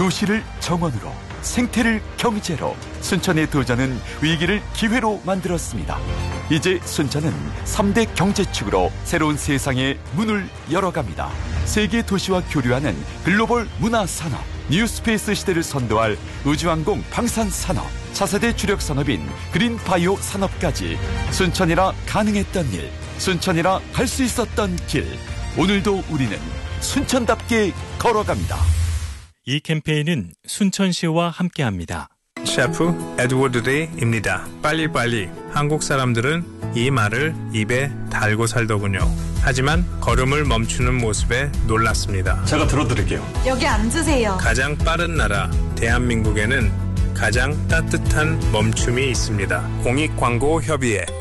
도시를 정원으로, 생태를 경제로, 순천의 도전은 위기를 기회로 만들었습니다. 이제 순천은 3대 경제축으로 새로운 세상의 문을 열어갑니다. 세계 도시와 교류하는 글로벌 문화산업, 뉴스페이스 시대를 선도할 우주항공 방산산업, 차세대 주력 산업인 그린바이오 산업까지 순천이라 가능했던 일, 순천이라 갈 수 있었던 길. 오늘도 우리는 순천답게 걸어갑니다. 이 캠페인은 순천시와 함께합니다. 셰프 에드워드 데이입니다. 빨리빨리. 한국 사람들은 이 말을 입에 달고 살더군요. 하지만 걸음을 멈추는 모습에 놀랐습니다. 제가 들어드릴게요. 여기 앉으세요. 가장 빠른 나라 대한민국에는 가장 따뜻한 멈춤이 있습니다. 공익광고협의회